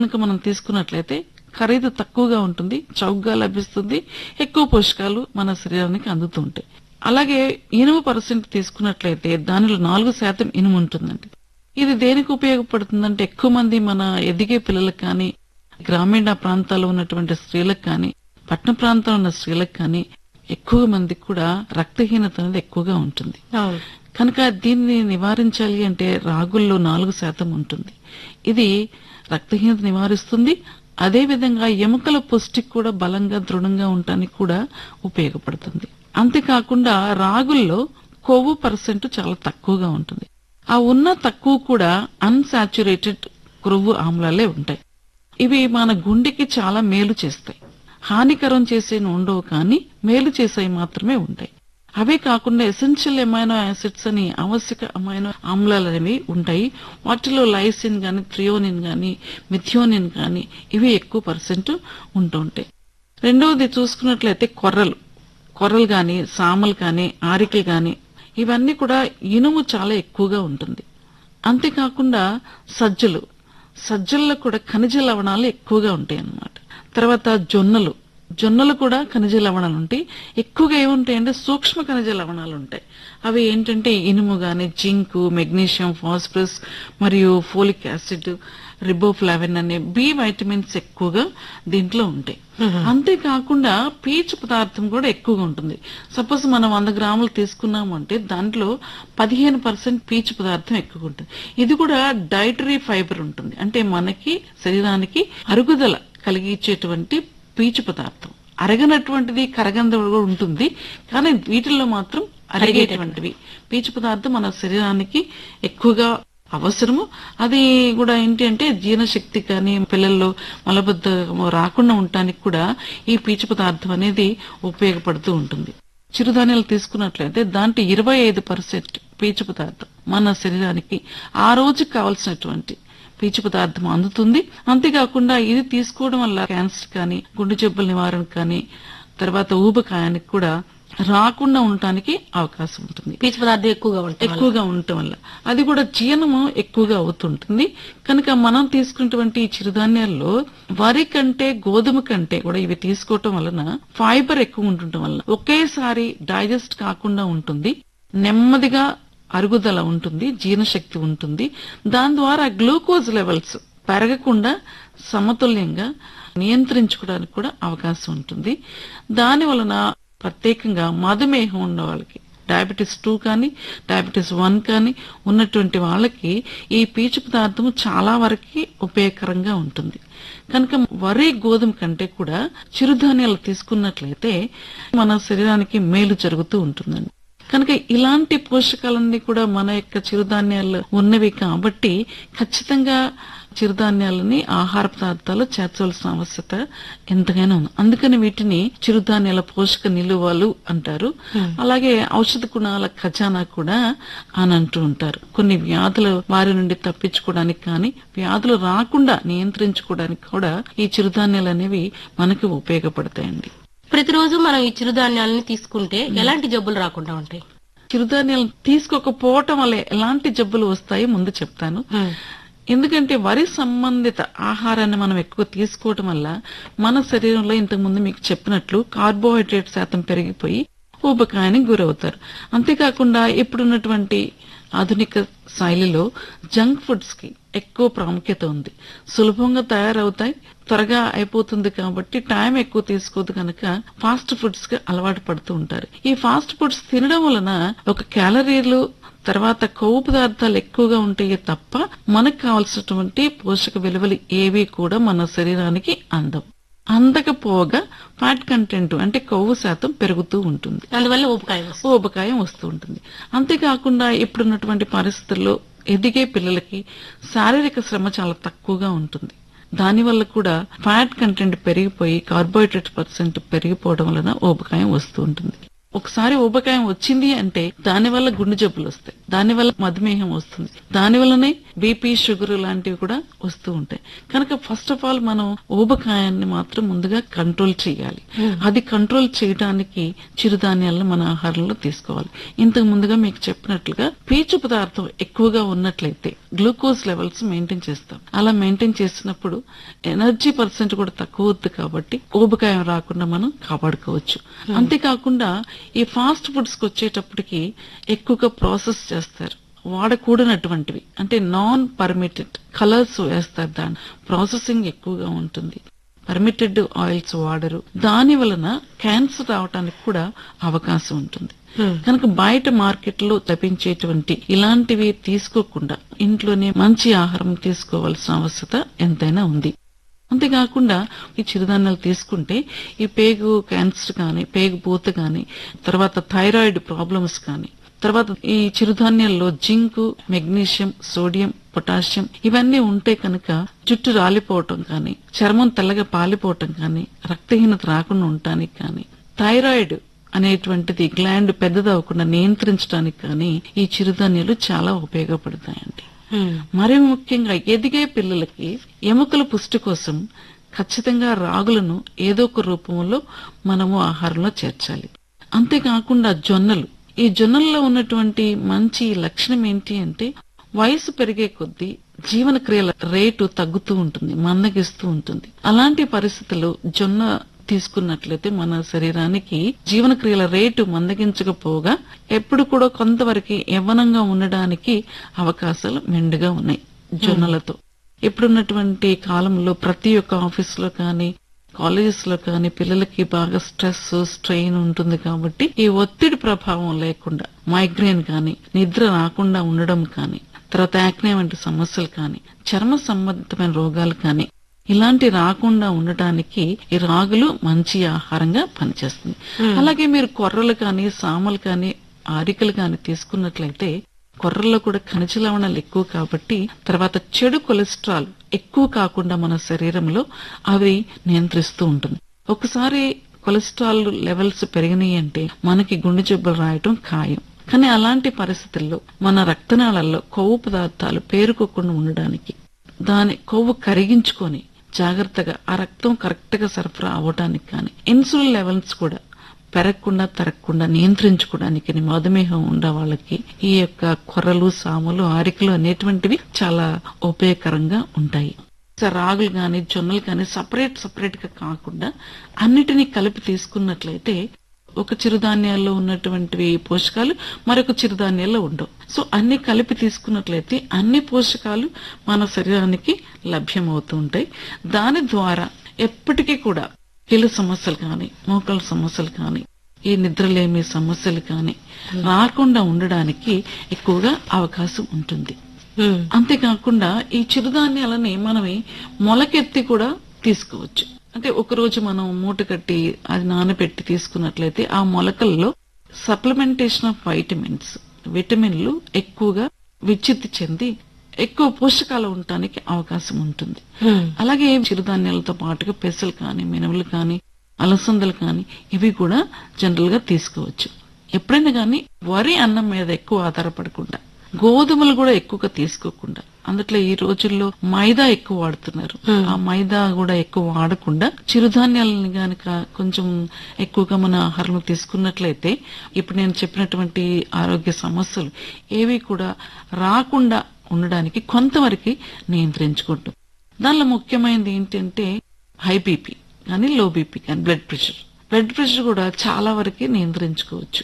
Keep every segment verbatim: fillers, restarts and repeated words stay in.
కనుక మనం తీసుకున్నట్లయితే ఖరీదు తక్కువగా ఉంటుంది, చౌకగా లభిస్తుంది, ఎక్కువ పోషకాలు మన శరీరానికి అందుతూ ఉంటాయి. అలాగే ఇనుము పర్సెంట్ తీసుకున్నట్లయితే దానిలో నాలుగు శాతం ఇనుము ఉంటుందండి. ఇది దేనికి ఉపయోగపడుతుందంటే ఎక్కువ మంది మన ఎదిగే పిల్లలకు కానీ, గ్రామీణ ప్రాంతాల్లో ఉన్నటువంటి స్త్రీలకు కానీ, పట్టణ ప్రాంతాల్లో ఉన్న స్త్రీలకు కానీ ఎక్కువ మందికి కూడా రక్తహీనత అనేది ఎక్కువగా ఉంటుంది. కనుక దీన్ని నివారించాలి అంటే రాగుల్లో నాలుగు శాతం ఉంటుంది. ఇది రక్తహీనత నివారిస్తుంది. అదే విధంగా ఎముకల పుష్టికి కూడా బలంగా దృఢంగా ఉండటానికి కూడా ఉపయోగపడుతుంది. అంతేకాకుండా రాగుల్లో కొవ్వు పర్సెంట్ చాలా తక్కువగా ఉంటుంది. ఆ ఉన్న తక్కువ కూడా అన్సాచురేటెడ్ కొవ్వు ఆమ్లాలే ఉంటాయి. ఇవి మన గుండెకి చాలా మేలు చేస్తాయి. హానికరం చేసే ఉండవు, కానీ మేలు చేసేవి మాత్రమే ఉంటాయి. అవే కాకుండా ఎసెన్షియల్ అమైనో యాసిడ్స్ అని ఆవశ్యక అమైనో ఆమ్లాలు అనేవి ఉంటాయి. వాటిలో లైసిన్ గాని, థ్రియోనిన్ గాని, మిథియోనిన్ గాని ఇవి ఎక్కువ పర్సెంట్ ఉంటూ ఉంటాయి. రెండవది చూసుకున్నట్లయితే కొర్రలు కొర్రలు గాని, సామలు గాని, ఆరికలు గాని ఇవన్నీ కూడా ఇనుము చాలా ఎక్కువగా ఉంటుంది. అంతేకాకుండా సజ్జలు సజ్జల్లో కూడా ఖనిజ లవణాలు ఎక్కువగా ఉంటాయి అన్నమాట. తర్వాత జొన్నలు జొన్నలు కూడా ఖనిజ లవణాలు ఉంటాయి. ఎక్కువగా ఏముంటాయంటే సూక్ష్మ ఖనిజ లవణాలు ఉంటాయి. అవి ఏంటంటే ఇనుము గాని, జింకు, మెగ్నీషియం, ఫాస్ఫరస్ మరియు ఫోలిక్ యాసిడ్, రిబోఫ్లావిన్ అనే బి వైటమిన్స్ ఎక్కువగా దీంట్లో ఉంటాయి. అంతేకాకుండా పీచు పదార్థం కూడా ఎక్కువగా ఉంటుంది. సపోజ్ మనం వంద గ్రాములు తీసుకున్నాము అంటే దాంట్లో పదిహేను పర్సెంట్ పీచు పదార్థం ఎక్కువగా ఉంటుంది. ఇది కూడా డైటరీ ఫైబర్ ఉంటుంది. అంటే మనకి శరీరానికి అరుగుదల కలిగించేటువంటి పీచు పదార్థం. అరగనటువంటిది కరగంద కూడా ఉంటుంది, కానీ వీటిల్లో మాత్రం అరిగేటువంటివి పీచు పదార్థం మన శరీరానికి ఎక్కువగా అవసరము. అది కూడా ఏంటి అంటే జీర్ణశక్తి కానీ, పిల్లల్లో మలబద్ధకం రాకుండా ఉండటానికి కూడా ఈ పీచు పదార్థం అనేది ఉపయోగపడుతూ ఉంటుంది. చిరుధాన్యాలు తీసుకున్నట్లయితే దాంట్లో ఇరవై ఐదు పర్సెంట్ పీచు పదార్థం మన శరీరానికి ఆ రోజుకి కావలసినటువంటి పీచు పదార్థం అందుతుంది. అంతేకాకుండా ఇది తీసుకోవడం వల్ల క్యాన్సర్ కానీ, గుండె జబ్బుల నివారణ కానీ, తర్వాత ఊబకాయానికి కూడా రాకుండా ఉండటానికి అవకాశం ఉంటుంది. పీచు పదార్థం ఎక్కువగా ఎక్కువగా ఉండటం వల్ల అది కూడా జీర్ణము ఎక్కువగా అవుతుంటుంది. కనుక మనం తీసుకున్నటువంటి చిరుధాన్యాల్లో వరి కంటే, గోధుమ కంటే కూడా ఇవి తీసుకోవటం వలన ఫైబర్ ఎక్కువ ఉండటం వల్ల ఒకేసారి డైజెస్ట్ కాకుండా ఉంటుంది, నెమ్మదిగా అరుగుదల ఉంటుంది, జీర్ణశక్తి ఉంటుంది. దాని ద్వారా గ్లూకోజ్ లెవెల్స్ పెరగకుండా సమతుల్యంగా నియంత్రించుకోవడానికి కూడా అవకాశం ఉంటుంది. దాని వలన ప్రత్యేకంగా మధుమేహం ఉన్న వాళ్ళకి, డయాబెటీస్ టూ కానీ, డయాబెటీస్ వన్ కానీ ఉన్నటువంటి వాళ్ళకి ఈ పీచు పదార్థం చాలా వరకు ఉపయోగకరంగా ఉంటుంది. కనుక వరి, గోధుమ కంటే కూడా చిరుధాన్యాలు తీసుకున్నట్లయితే మన శరీరానికి మేలు జరుగుతూ ఉంటుందండి. కనుక ఇలాంటి పోషకాలన్నీ కూడా మన యొక్క చిరుధాన్యాలు ఉన్నవి కాబట్టి ఖచ్చితంగా చిరుధాన్యాలని ఆహార పదార్థాలు చేర్చవలసిన ఆవశ్యకత ఎంతగానో ఉంది. అందుకని వీటిని చిరుధాన్యాల పోషక నిలువలు అంటారు. అలాగే ఔషధ గుణాల ఖజానా కూడా అని అంటూ ఉంటారు. కొన్ని వ్యాధుల వారి నుండి తప్పించుకోవడానికి కానీ, వ్యాధులు రాకుండా నియంత్రించుకోవడానికి కూడా ఈ చిరుధాన్యాలు అనేవి మనకి ఉపయోగపడతాయండి. ప్రతిరోజు మనం ఈ చిరుధాన్యాలను తీసుకుంటే ఎలాంటి జబ్బులు రాకుండా ఉంటాయి? చిరుధాన్యాలను తీసుకోకపోవటం వల్ల ఎలాంటి జబ్బులు వస్తాయో ముందు చెప్తాను. ఎందుకంటే వరి సంబంధిత ఆహారాన్ని మనం ఎక్కువ తీసుకోవటం వల్ల మన శరీరంలో ఇంతకు ముందు మీకు చెప్పినట్లు కార్బోహైడ్రేట్ శాతం పెరిగిపోయి ఊబకాయానికి గురవుతారు. అంతేకాకుండా ఇప్పుడున్నటువంటి ఆధునిక శైలిలో జంక్ ఫుడ్స్ కి ఎక్కువ ప్రాముఖ్యత ఉంది. సులభంగా తయారవుతాయి, త్వరగా అయిపోతుంది కాబట్టి టైం ఎక్కువ తీసుకోదు కనుక ఫాస్ట్ ఫుడ్స్ కి అలవాటు పడుతూ ఉంటారు. ఈ ఫాస్ట్ ఫుడ్స్ తినడం వలన ఒక క్యాలరీలు, తర్వాత కొవ్వు పదార్థాలు ఎక్కువగా ఉంటాయి తప్ప మనకు కావాల్సినటువంటి పోషక విలువలు ఏవి కూడా మన శరీరానికి అందవు. అందకపోగా ఫ్యాట్ కంటెంట్ అంటే కొవ్వు శాతం పెరుగుతూ ఉంటుంది, అందువల్ల ఊబకాయం ఊబకాయం వస్తూ ఉంటుంది. అంతేకాకుండా ఇప్పుడున్నటువంటి పరిస్థితుల్లో ఎదిగే పిల్లలకి శారీరక శ్రమ చాలా తక్కువగా ఉంటుంది. దానివల్ల కూడా ఫ్యాట్ కంటెంట్ పెరిగిపోయి కార్బోహైడ్రేట్ పర్సెంట్ పెరిగిపోవడం వలన ఊబకాయం వస్తూ ఉంటుంది. ఒకసారి ఊబకాయం వచ్చింది అంటే దాని వల్ల గుండె జబ్బులు వస్తాయి, దాని వల్ల మధుమేహం వస్తుంది, దాని వల్లనే బీపీ షుగర్ లాంటివి కూడా వస్తూ ఉంటాయి. కనుక ఫస్ట్ ఆఫ్ ఆల్ మనం ఊబకాయాన్ని మాత్రం ముందుగా కంట్రోల్ చేయాలి. అది కంట్రోల్ చేయడానికి చిరుధాన్యాలను మన ఆహారంలో తీసుకోవాలి. ఇంతకు ముందుగా మీకు చెప్పినట్లుగా పీచు పదార్థం ఎక్కువగా ఉన్నట్లయితే గ్లూకోజ్ లెవెల్స్ మెయింటైన్ చేస్తాం. అలా మెయింటైన్ చేసినప్పుడు ఎనర్జీ పర్సెంట్ కూడా తక్కువ అవుతుంది కాబట్టి ఊబకాయం రాకుండా మనం కాపాడుకోవచ్చు. అంతేకాకుండా ఈ ఫాస్ట్ ఫుడ్స్ కి వచ్చేటప్పటికి ఎక్కువగా ప్రాసెస్ చేస్తారు, వాడకూడనటువంటివి అంటే నాన్ పర్మిటెడ్ కలర్స్ వేస్తారు, దాని ప్రాసెసింగ్ ఎక్కువగా ఉంటుంది, పర్మిటెడ్ ఆయిల్స్ వాడరు. దాని వలన క్యాన్సర్ రావడానికి కూడా అవకాశం ఉంటుంది. కనుక బయట మార్కెట్ లో లభించేటువంటి ఇలాంటివి తీసుకోకుండా ఇంట్లోనే మంచి ఆహారం తీసుకోవాల్సిన అవసరత ఎంతైనా ఉంది. అంతేకాకుండా ఈ చిరుధాన్యాలు తీసుకుంటే ఈ పేగు క్యాన్సర్ కానీ, పేగు పూత కానీ, తర్వాత థైరాయిడ్ ప్రాబ్లమ్స్ కానీ, తర్వాత ఈ చిరుధాన్యాల్లో జింక్, మెగ్నీషియం, సోడియం, పొటాషియం ఇవన్నీ ఉంటే కనుక జుట్టు రాలిపోవటం కానీ, చర్మం తెల్లగా పాలిపోవటం కానీ, రక్తహీనత రాకుండా ఉండటానికి కానీ, థైరాయిడ్ అనేటువంటిది గ్లాండ్ పెద్దదవకుండా నియంత్రించడానికి కానీ ఈ చిరుధాన్యాలు చాలా ఉపయోగపడతాయండి. మరి ముఖ్యంగా ఎదిగే పిల్లలకి ఎముకల పుష్టి కోసం ఖచ్చితంగా రాగులను ఏదో ఒక రూపంలో మనము ఆహారంలో చేర్చాలి. అంతేకాకుండా జొన్నలు, ఈ జొన్నల్లో ఉన్నటువంటి మంచి లక్షణం ఏంటి అంటే వయసు పెరిగే కొద్దీ జీవన క్రియల రేటు తగ్గుతూ ఉంటుంది, మందగిస్తూ ఉంటుంది. అలాంటి పరిస్థితుల్లో జొన్న తీసుకున్నట్లయితే మన శరీరానికి జీవన క్రియల రేటు మందగించకపోగా ఎప్పుడు కూడా కొంతవరకు యవ్వనంగా ఉండడానికి అవకాశాలు మెండుగా ఉన్నాయి జొన్నలతో. ఇప్పుడున్నటువంటి కాలంలో ప్రతి ఒక్క ఆఫీస్ లో కానీ, కాలేజెస్ లో కానీ పిల్లలకి బాగా స్ట్రెస్, స్ట్రెయిన్ ఉంటుంది కాబట్టి ఈ ఒత్తిడి ప్రభావం లేకుండా మైగ్రేన్ కానీ, నిద్ర రాకుండా ఉండడం కానీ, తర్వాత యాక్నే వంటి సమస్యలు కానీ, చర్మ సంబంధమైన రోగాలు కానీ ఇలాంటి రాకుండా ఉండటానికి ఈ రాగులు మంచి ఆహారంగా పనిచేస్తుంది. అలాగే మీరు కొర్రలు కానీ, సామలు కానీ, ఆరికలు కానీ తీసుకున్నట్లయితే కొర్రల్లో కూడా ఖనిజ లవణాలు ఎక్కువ కాబట్టి తర్వాత చెడు కొలెస్ట్రాల్ ఎక్కువ కాకుండా మన శరీరంలో అవి నియంత్రిస్తూ ఉంటుంది. ఒకసారి కొలెస్ట్రాల్ లెవెల్స్ పెరిగినాయి అంటే మనకి గుండె జబ్బులు రాయటం ఖాయం. కానీ అలాంటి పరిస్థితుల్లో మన రక్తనాళాల్లో కొవ్వు పదార్థాలు పేరుకోకుండా ఉండడానికి, దాని కొవ్వు కరిగించుకొని జాగ్రత్తగా ఆ రక్తం కరెక్ట్ గా సరఫరా అవడానికి కానీ, ఇన్సులిన్ లెవెల్స్ కూడా పెరగకుండా తరగకుండా నియంత్రించుకోవడానికి మధుమేహం ఉండే వాళ్ళకి ఈ యొక్క కొర్రలు, సామలు, ఆరికలు అనేటువంటివి చాలా ఉపయోగకరంగా ఉంటాయి. రాగులు గాని, జొన్నలు గాని సపరేట్ సపరేట్ గా కాకుండా అన్నిటినీ కలిపి తీసుకున్నట్లయితే ఒక చిరుధాన్యాల్లో ఉన్నటువంటి పోషకాలు మరొక చిరుధాన్యాల్లో ఉండవు. సో అన్ని కలిపి తీసుకున్నట్లయితే అన్ని పోషకాలు మన శరీరానికి లభ్యమవుతూ ఉంటాయి. దాని ద్వారా ఎప్పటికీ కూడా కీళ్ళ సమస్యలు కానీ, మోకాళ్ళ సమస్యలు కానీ, ఈ నిద్రలేమి సమస్యలు కానీ రాకుండా ఉండడానికి ఎక్కువగా అవకాశం ఉంటుంది. అంతేకాకుండా ఈ చిరుధాన్యాలని మనమే మొలకెత్తి కూడా తీసుకోవచ్చు. అంటే ఒక రోజు మనం మూట కట్టి అది నానబెట్టి తీసుకున్నట్లయితే ఆ మొలకల్లో సప్లిమెంటేషన్ ఆఫ్ వైటమిన్స్, విటమిన్లు ఎక్కువగా విచ్ఛిత్తి చెంది ఎక్కువ పోషకాలు ఉండటానికి అవకాశం ఉంటుంది. అలాగే చిరుధాన్యాలతో పాటుగా పెసలు కానీ, మినుములు కానీ, అలసందలు కానీ ఇవి కూడా జనరల్ గా తీసుకోవచ్చు. ఎప్పుడైనా కానీ వరి అన్నం మీద ఎక్కువ ఆధారపడకుండా, గోధుమలు కూడా ఎక్కువగా తీసుకోకుండా, అందుట్లో ఈ రోజుల్లో మైదా ఎక్కువ వాడుతున్నారు, ఆ మైదా కూడా ఎక్కువ వాడకుండా చిరుధాన్యాలను గనక కొంచెం ఎక్కువగా మన ఆహారంలో తీసుకున్నట్లయితే ఇప్పుడు నేను చెప్పినటువంటి ఆరోగ్య సమస్యలు ఏవి కూడా రాకుండా ఉండడానికి కొంతవరకు నియంత్రించుకుంటాం. దానిలో ముఖ్యమైనది ఏంటంటే హై బీపీ కానీ, లో బీపీ కానీ, బ్లడ్ ప్రెషర్ బ్లడ్ ప్రెషర్ కూడా చాలా వరకు నియంత్రించుకోవచ్చు.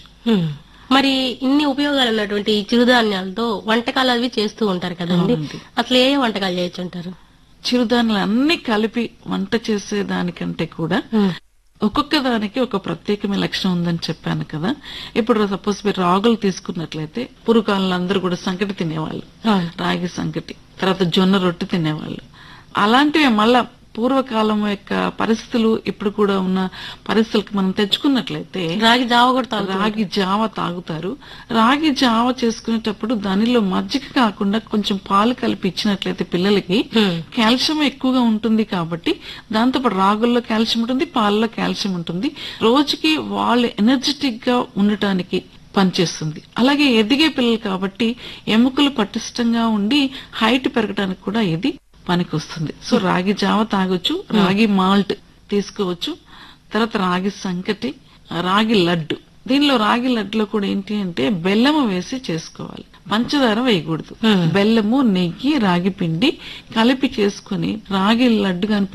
మరి ఇన్ని ఉపయోగాలు ఉన్నటువంటి ఈ చిరుధాన్యాలతో వంటకాలు అవి చేస్తూ ఉంటారు కదండి, అసలు ఏ వంటకాలు చేయొచ్చు అంటారు? చిరుధాన్యాలు అన్ని కలిపి వంట చేసే దానికంటే కూడా ఒక్కొక్క దానికి ఒక ప్రత్యేకమైన లక్షణం ఉందని చెప్పాను కదా. ఇప్పుడు సపోజ్ మీరు రాగులు తీసుకున్నట్లయితే పురుకాలంలో అందరూ కూడా సంకటి తినేవాళ్ళు, రాగి సంకటి, తర్వాత జొన్న రొట్టె తినేవాళ్ళు. అలాంటివి మళ్ళా పూర్వకాలం యొక్క పరిస్థితులు ఇప్పుడు కూడా ఉన్న పరిస్థితులకు మనం తెచ్చుకున్నట్లయితే రాగి జావ కూడా తాగుతారు. రాగి జావ తాగుతారు. రాగి జావ చేసుకునేటప్పుడు దానిలో మజ్జిగ కాకుండా కొంచెం పాలు కలిపి ఇచ్చినట్లయితే పిల్లలకి కాల్షియం ఎక్కువగా ఉంటుంది కాబట్టి దాంతోపాటు రాగుల్లో కాల్షియం ఉంటుంది, పాలలో కాల్షియం ఉంటుంది. రోజుకి వాళ్ళు ఎనర్జెటిక్ గా ఉండటానికి పనిచేస్తుంది. అలాగే ఎదిగే పిల్లలు కాబట్టి ఎముకలు పటిష్టంగా ఉండి హైట్ పెరగడానికి కూడా ఇది పనికొస్తుంది. సో రాగి జావ తాగొచ్చు, రాగి మాల్ట్ తీసుకోవచ్చు, తర్వాత రాగి సంకటి, రాగి లడ్డు. దీనిలో రాగి లడ్డులో కూడా ఏంటి అంటే బెల్లము వేసి చేసుకోవాలి, పంచదార వేయకూడదు. బెల్లము, నెయ్యి, రాగి పిండి కలిపి చేసుకుని రాగి లడ్డు గాని